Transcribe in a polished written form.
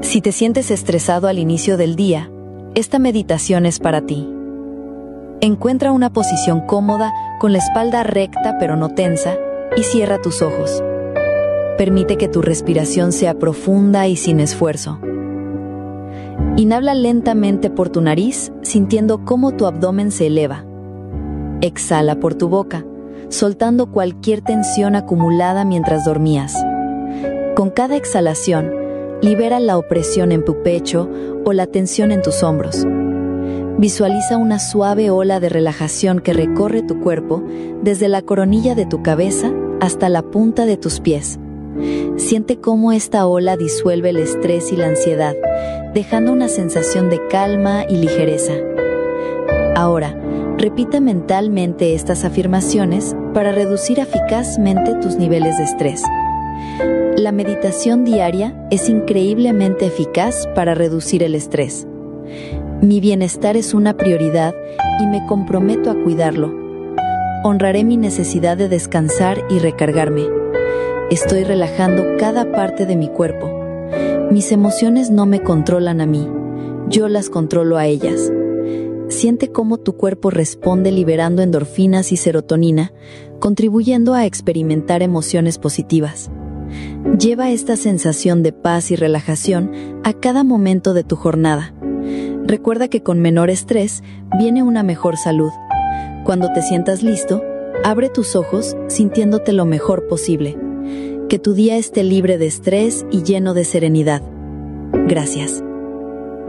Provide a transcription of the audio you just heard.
Si te sientes estresado al inicio del día, esta meditación es para ti. Encuentra una posición cómoda con la espalda recta pero no tensa y cierra tus ojos. Permite que tu respiración sea profunda y sin esfuerzo. Inhala lentamente por tu nariz, sintiendo cómo tu abdomen se eleva. Exhala por tu boca, soltando cualquier tensión acumulada mientras dormías. Con cada exhalación, libera la opresión en tu pecho o la tensión en tus hombros. Visualiza una suave ola de relajación que recorre tu cuerpo desde la coronilla de tu cabeza hasta la punta de tus pies. Siente cómo esta ola disuelve el estrés y la ansiedad, dejando una sensación de calma y ligereza. Ahora, repita mentalmente estas afirmaciones para reducir eficazmente tus niveles de estrés. La meditación diaria es increíblemente eficaz para reducir el estrés. Mi bienestar es una prioridad y me comprometo a cuidarlo. Honraré mi necesidad de descansar y recargarme. Estoy relajando cada parte de mi cuerpo. Mis emociones no me controlan a mí, yo las controlo a ellas. Siente cómo tu cuerpo responde liberando endorfinas y serotonina, contribuyendo a experimentar emociones positivas. Lleva esta sensación de paz y relajación a cada momento de tu jornada. Recuerda que con menor estrés viene una mejor salud. Cuando te sientas listo, abre tus ojos sintiéndote lo mejor posible. Que tu día esté libre de estrés y lleno de serenidad. Gracias.